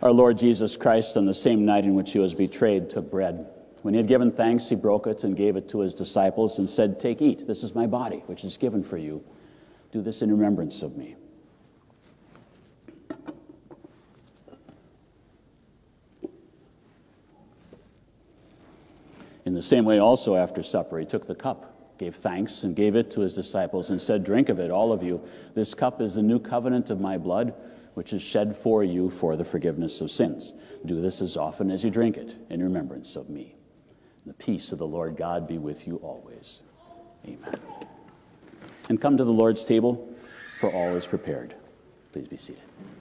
Our Lord Jesus Christ, on the same night in which he was betrayed, took bread. When he had given thanks, he broke it and gave it to his disciples and said, "Take, eat. This is my body, which is given for you. Do this in remembrance of me." In the same way also after supper, he took the cup, gave thanks, and gave it to his disciples and said, "Drink of it, all of you. This cup is the new covenant of my blood, which is shed for you for the forgiveness of sins. Do this as often as you drink it in remembrance of me." The peace of the Lord God be with you always. Amen. And come to the Lord's table, for all is prepared. Please be seated.